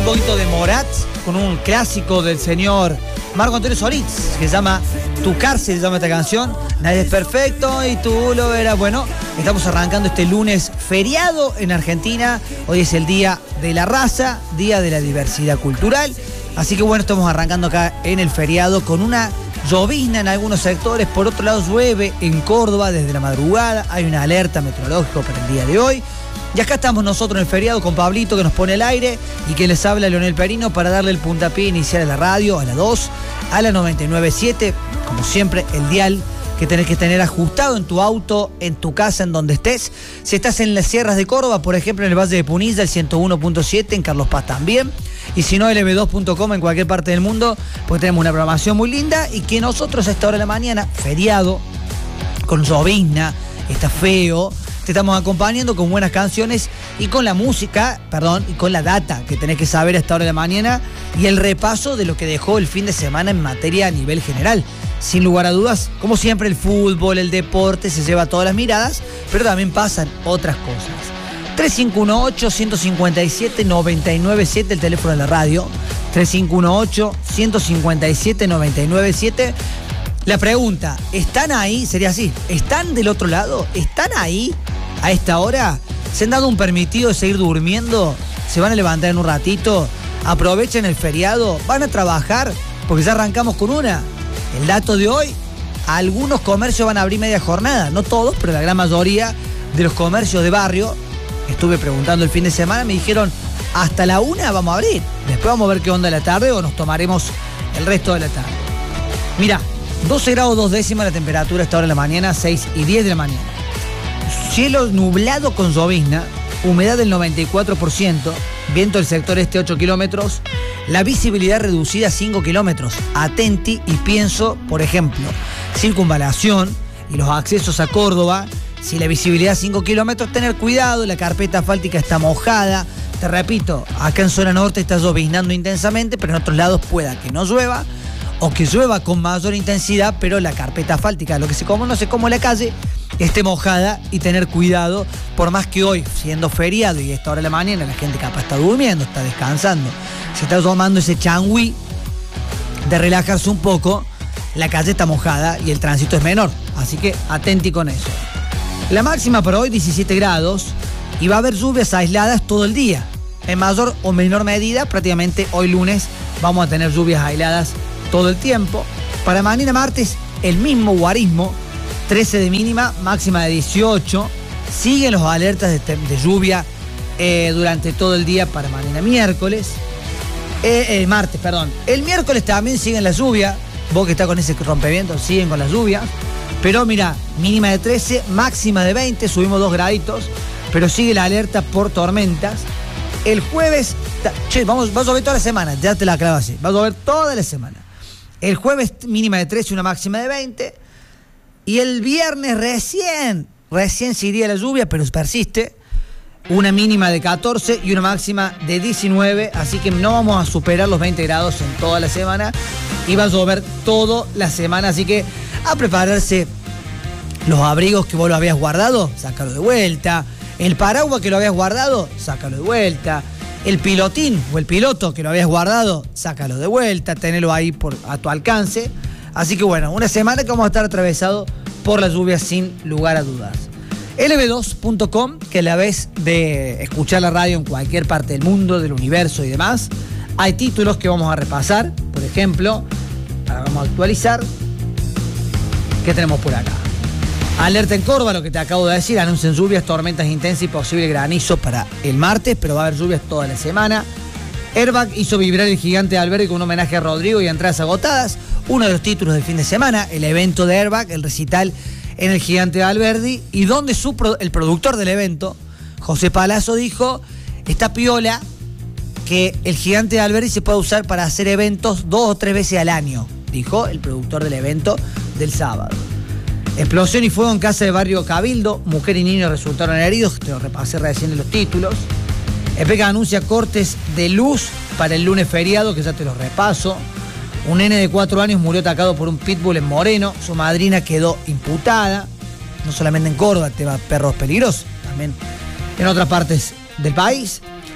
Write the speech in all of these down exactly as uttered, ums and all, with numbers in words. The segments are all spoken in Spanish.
un poquito de Morat con un clásico del señor Marco Antonio Solís, que se llama Tu cárcel, se llama esta canción. Nadie es perfecto y tú lo verás. Bueno, estamos arrancando este lunes feriado en Argentina. Hoy es el Día de la Raza, Día de la Diversidad Cultural. Así que bueno, estamos arrancando acá en el feriado con una llovizna en algunos sectores. Por otro lado, llueve en Córdoba desde la madrugada. Hay una alerta meteorológica para el día de hoy. Y acá estamos nosotros en el feriado con Pablito, que nos pone el aire, y que les habla Leonel Perino para darle el puntapié inicial a la radio, a la dos, a la noventa y nueve punto siete. Como siempre, el dial que tenés que tener ajustado en tu auto, en tu casa, en donde estés. Si estás en las sierras de Córdoba, por ejemplo, en el Valle de Punilla, el ciento uno punto siete, en Carlos Paz también. Y si no, ele ve dos punto com en cualquier parte del mundo, pues tenemos una programación muy linda y que nosotros a esta hora de la mañana, feriado, con llovizna, está feo, te estamos acompañando con buenas canciones y con la música, perdón, y con la data que tenés que saber a esta hora de la mañana y el repaso de lo que dejó el fin de semana en materia a nivel general. Sin lugar a dudas, como siempre, el fútbol, el deporte se lleva todas las miradas, pero también pasan otras cosas. tres cinco uno ocho, uno cinco siete, nueve nueve siete, el teléfono de la radio. tres cinco uno ocho, uno cinco siete, nueve nueve siete. La pregunta, ¿están ahí? Sería así, ¿están del otro lado? ¿Están ahí a esta hora? ¿Se han dado un permitido de seguir durmiendo? ¿Se van a levantar en un ratito? ¿Aprovechen el feriado? ¿Van a trabajar? Porque ya arrancamos con una. El dato de hoy, algunos comercios van a abrir media jornada. No todos, pero la gran mayoría de los comercios de barrio. Estuve preguntando el fin de semana, me dijeron, hasta la una vamos a abrir. Después vamos a ver qué onda la tarde o nos tomaremos el resto de la tarde. Mirá, doce grados dos décimas la temperatura a esta hora de la mañana, seis y diez de la mañana. Cielo nublado con llovizna, humedad del noventa y cuatro por ciento, viento del sector este ocho kilómetros, la visibilidad reducida a cinco kilómetros. Atenti y pienso, por ejemplo, circunvalación y los accesos a Córdoba. Si la visibilidad es cinco kilómetros, tener cuidado, la carpeta asfáltica está mojada. Te repito, acá en zona norte está lloviznando intensamente, pero en otros lados pueda que no llueva o que llueva con mayor intensidad, pero la carpeta asfáltica, lo que se conoce como la calle, esté mojada y tener cuidado, por más que hoy, siendo feriado y a esta hora de la mañana, la gente capaz está durmiendo, está descansando, se está tomando ese changüí de relajarse un poco, la calle está mojada y el tránsito es menor, así que atenti con eso. La máxima para hoy diecisiete grados y va a haber lluvias aisladas todo el día. En mayor o menor medida, prácticamente hoy lunes vamos a tener lluvias aisladas todo el tiempo. Para mañana martes, el mismo guarismo, trece de mínima, máxima de dieciocho. Siguen los alertas de, de lluvia eh, durante todo el día para mañana miércoles. Eh, eh, martes, perdón. El miércoles también siguen la lluvia. Vos que estás con ese rompeviento, siguen con la lluvia. Pero mira, mínima de trece, máxima de veinte, subimos dos graditos, pero sigue la alerta por tormentas. El jueves, che, vamos, va a llover toda la semana, ya te la clavo así, va a llover toda la semana. El jueves mínima de trece y una máxima de veinte. Y el viernes recién, recién se iría la lluvia, pero persiste. Una mínima de catorce y una máxima de diecinueve, así que no vamos a superar los veinte grados en toda la semana. Y va a llover toda la semana, así que a prepararse los abrigos que vos lo habías guardado, sácalo de vuelta. El paraguas que lo habías guardado, sácalo de vuelta. El pilotín o el piloto que lo habías guardado, sácalo de vuelta, tenelo ahí por, a tu alcance. Así que bueno, una semana que vamos a estar atravesados por la lluvia sin lugar a dudas. ele ve dos punto com, que a la vez de escuchar la radio en cualquier parte del mundo, del universo y demás, hay títulos que vamos a repasar. Por ejemplo, ahora vamos a actualizar. ¿Qué tenemos por acá? Alerta en Córdoba, lo que te acabo de decir, anuncian lluvias, tormentas intensas y posible granizo para el martes, pero va a haber lluvias toda la semana. Airbag hizo vibrar el gigante de Alberdi con un homenaje a Rodrigo y entradas agotadas. Uno de los títulos del fin de semana, el evento de Airbag, el recital en el gigante de Alberdi, y donde su, el productor del evento, José Palazzo, dijo, está piola que el gigante de Alberdi se puede usar para hacer eventos dos o tres veces al año, dijo el productor del evento del sábado. Explosión y fuego en casa de barrio Cabildo, mujer y niño resultaron heridos, te lo repasé recién en los títulos. EPECA anuncia cortes de luz para el lunes feriado, que ya te los repaso. Un nene de cuatro años murió atacado por un pitbull en Moreno, su madrina quedó imputada, no solamente en Córdoba, te va perros peligrosos, también en otras partes del país.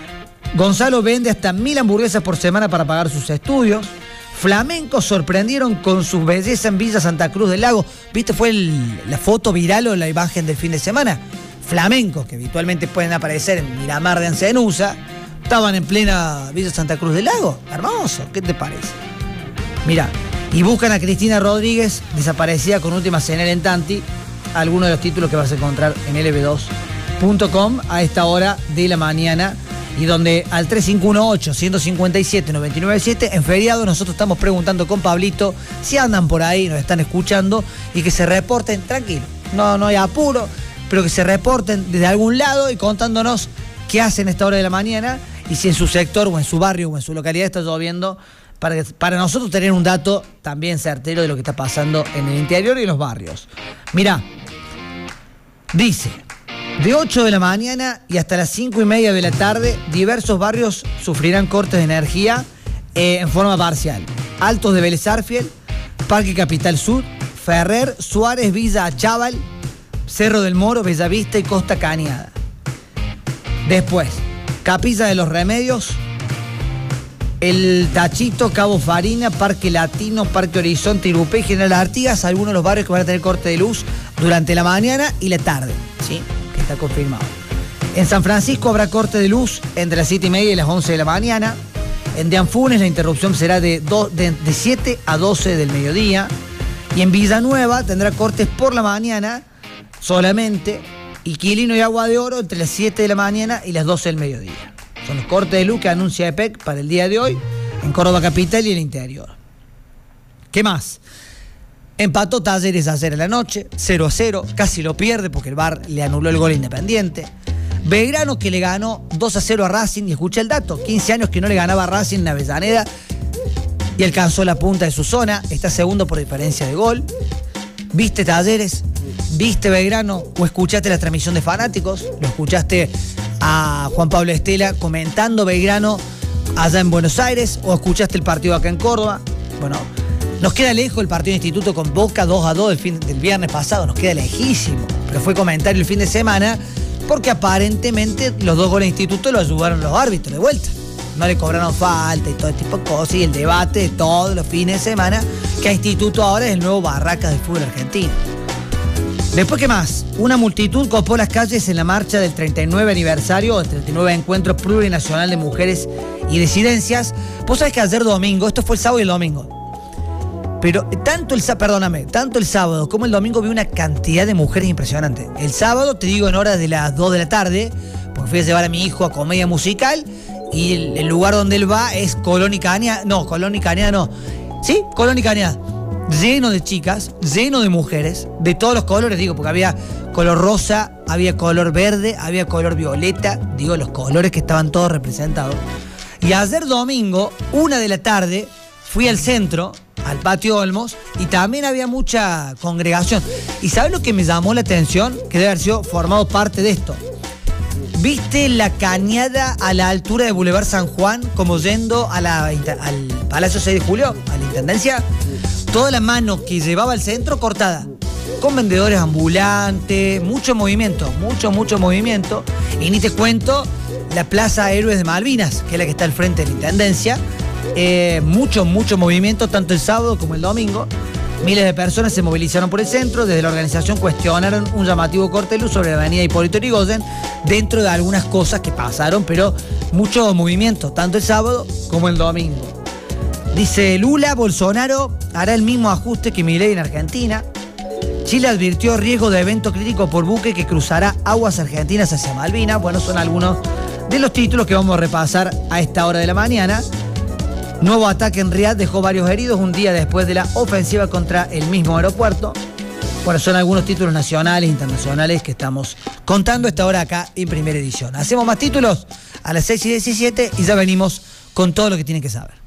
Gonzalo vende hasta mil hamburguesas por semana para pagar sus estudios. Flamencos sorprendieron con su belleza en Villa Santa Cruz del Lago. ¿Viste? Fue el, la foto viral o la imagen del fin de semana. Flamencos, que habitualmente pueden aparecer en Miramar de Ancenusa, estaban en plena Villa Santa Cruz del Lago. Hermoso, ¿qué te parece? Mirá, y buscan a Cristina Rodríguez, desaparecida con última señal en Tanti. Algunos de los títulos que vas a encontrar en L B dos punto com a esta hora de la mañana. Y donde al tres cinco uno ocho, uno cinco siete, nueve nueve siete, en feriado nosotros estamos preguntando con Pablito si andan por ahí, nos están escuchando, y que se reporten, tranquilo, no, no hay apuro, pero que se reporten desde algún lado y contándonos qué hacen a esta hora de la mañana y si en su sector o en su barrio o en su localidad está lloviendo, para, que, para nosotros tener un dato también certero de lo que está pasando en el interior y en los barrios. Mirá, dice... De ocho de la mañana y hasta las cinco y media de la tarde, diversos barrios sufrirán cortes de energía eh, en forma parcial. Altos de Vélez Arfiel, Parque Capital Sur, Ferrer, Suárez, Villa Achával, Cerro del Moro, Bellavista y Costa Cañada. Después, Capilla de los Remedios, El Tachito, Cabo Farina, Parque Latino, Parque Horizonte, Irupé y General Artigas, algunos de los barrios que van a tener corte de luz durante la mañana y la tarde, ¿sí? Está confirmado. En San Francisco habrá corte de luz entre las siete y media y las once de la mañana. En Deanfunes la interrupción será de, do, de, de siete a doce del mediodía. Y en Villanueva tendrá cortes por la mañana solamente. Y Quilino y Agua de Oro entre las siete de la mañana y las doce del mediodía. Son los cortes de luz que anuncia E P E C para el día de hoy en Córdoba Capital y el interior. ¿Qué más? Empató Talleres ayer en la noche, cero a cero, casi lo pierde porque el V A R le anuló el gol Independiente. Belgrano que le ganó dos a cero a Racing, y escuché el dato, quince años que no le ganaba a Racing en Avellaneda y alcanzó la punta de su zona, está segundo por diferencia de gol. ¿Viste Talleres? ¿Viste Belgrano? ¿O escuchaste la transmisión de Fanáticos? ¿Lo escuchaste a Juan Pablo Estela comentando Belgrano allá en Buenos Aires? ¿O escuchaste el partido acá en Córdoba? Bueno... Nos queda lejos el partido de Instituto con Boca dos a dos del, fin, del viernes pasado, nos queda lejísimo. Pero fue comentario el fin de semana porque aparentemente los dos goles de Instituto lo ayudaron los árbitros de vuelta. No le cobraron falta y todo este tipo de cosas, y el debate de todos los fines de semana que a Instituto ahora es el nuevo Barracas del fútbol argentino. Después, ¿qué más? Una multitud copó las calles en la marcha del treinta y nueve aniversario, del treinta y nueve Encuentro Plurinacional de Mujeres y Disidencias. Vos sabés que ayer domingo, esto fue el sábado y el domingo, pero tanto el, perdóname, tanto el sábado como el domingo vi una cantidad de mujeres impresionante. El sábado, te digo, en horas de las dos de la tarde, porque fui a llevar a mi hijo a comedia musical, y el, el lugar donde él va es Colón y Cañada, no, Colón y Cañada no, ¿sí? Colón y Cañada, lleno de chicas, lleno de mujeres, de todos los colores, digo, porque había color rosa, había color verde, había color violeta, digo, los colores que estaban todos representados. Y ayer domingo, una de la tarde, fui al centro, al patio Olmos, y también había mucha congregación. ¿Y sabes lo que me llamó la atención? Que debe haber sido formado parte de esto. ¿Viste la cañada a la altura de Boulevard San Juan, como yendo a la, al Palacio seis de julio, a la Intendencia? Toda la mano que llevaba al centro cortada, con vendedores ambulantes, mucho movimiento, mucho, mucho movimiento. Y ni te cuento la Plaza Héroes de Malvinas, que es la que está al frente de la Intendencia. Eh, mucho, mucho movimiento, tanto el sábado como el domingo. Miles de personas se movilizaron por el centro. Desde la organización cuestionaron un llamativo corte de luz sobre la avenida Hipólito Yrigoyen, dentro de algunas cosas que pasaron, pero mucho movimiento, tanto el sábado como el domingo. Dice Lula, Bolsonaro hará el mismo ajuste que Milei en Argentina. Chile advirtió riesgo de evento crítico por buque que cruzará aguas argentinas hacia Malvinas. Bueno, son algunos de los títulos que vamos a repasar a esta hora de la mañana. Nuevo ataque en Riad dejó varios heridos un día después de la ofensiva contra el mismo aeropuerto. Bueno, son algunos títulos nacionales e internacionales que estamos contando a esta hora acá en Primera Edición. Hacemos más títulos a las seis y diecisiete y ya venimos con todo lo que tienen que saber.